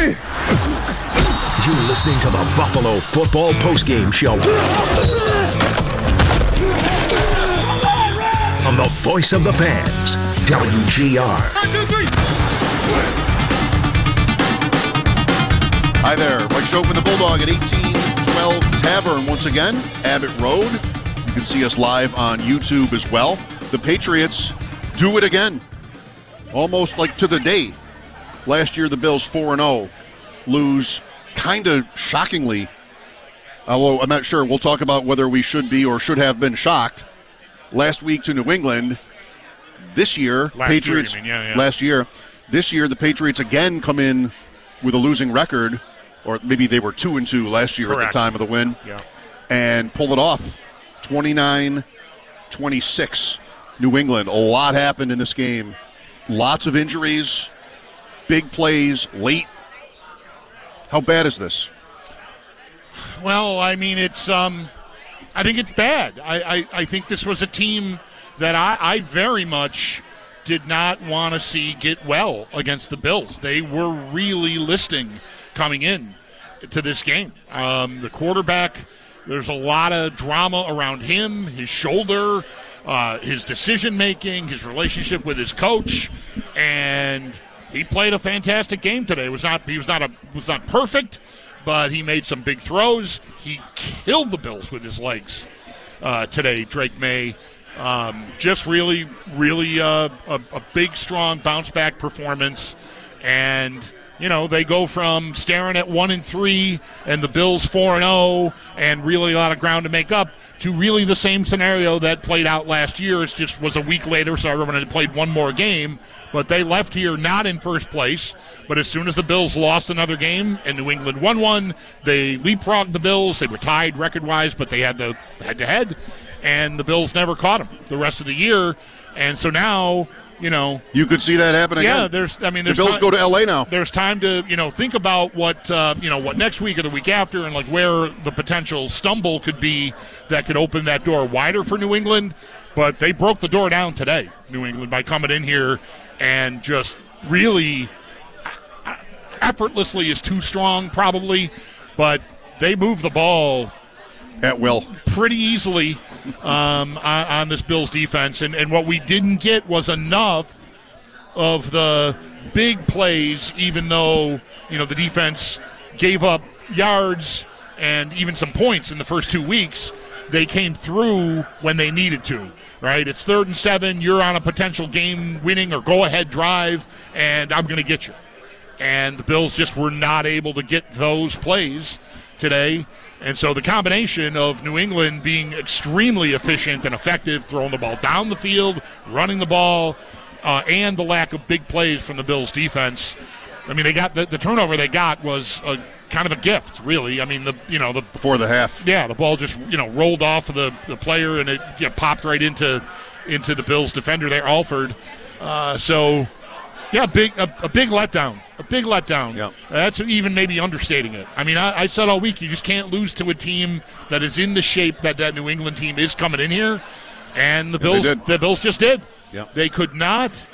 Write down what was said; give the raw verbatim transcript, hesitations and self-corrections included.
You're listening to the Buffalo Football Postgame Show on the voice of the fans, W G R. Hi there, Mike Schopp and the Bulldog at eighteen twelve Tavern once again, Abbott Road. You can see us live on YouTube as well. The Patriots do it again, almost like to the day. Last year, the Bills four and oh, lose kind of shockingly, although I'm not sure. We'll talk about whether we should be or should have been shocked. Last week to New England. This year, last Patriots, year, yeah, yeah. last year, this year, the Patriots again come in with a losing record, or maybe they were two and two last year. Correct. At the time of the win, yeah. and pull it off, twenty-nine twenty-six. New England. A lot happened in this game. Lots of injuries, big plays, late. How bad is this? Well, I mean, it's. Um, I think it's bad. I, I, I think this was a team that I, I very much did not want to see get well against the Bills. They were really listing coming in to this game. Um, the quarterback, there's a lot of drama around him, his shoulder, uh, his decision-making, his relationship with his coach, and he played a fantastic game today. It was not he was not a was not perfect, but he made some big throws. He killed the Bills with his legs uh, today, Drake May. Um, just really, really uh, a, a big, strong bounce-back performance. And, you know, they go from staring at one and three and the Bills four and oh and really a lot of ground to make up to really the same scenario that played out last year. It just was a week later, so everyone had played one more game. But they left here not in first place. But as soon as the Bills lost another game and New England won one, they leapfrogged the Bills. They were tied record-wise, but they had the head-to-head. And the Bills never caught them the rest of the year. And so now, you know. You could see that happen again. Yeah, there's, I mean, there's. The Bills time, go to L A now. There's time to, you know, think about what, uh, you know, what next week or the week after and, like, where the potential stumble could be that could open that door wider for New England. But they broke the door down today, New England, by coming in here and just really effortlessly is too strong probably, but they move the ball at will pretty easily um, on, on this Bills defense. And, and what we didn't get was enough of the big plays, even though, you know, the defense gave up yards and even some points in the first two weeks. They came through when they needed to, right? It's third and seven. You're on a potential game-winning or go-ahead drive, and I'm going to get you. And the Bills just were not able to get those plays today. And so the combination of New England being extremely efficient and effective, throwing the ball down the field, running the ball, uh, and the lack of big plays from the Bills defense. I mean, they got the, the turnover they got was a, kind of a gift, really. I mean, the you know the before the half. Yeah, the ball just you know rolled off of the, the player and it you know, popped right into into the Bills defender there, Alford. Uh, so. Yeah, big a, a big letdown. A big letdown. Yep. That's even maybe understating it. I mean, I, I said all week you just can't lose to a team that is in the shape that that New England team is coming in here, and the Bills yeah, the Bills just did. Yep. They could not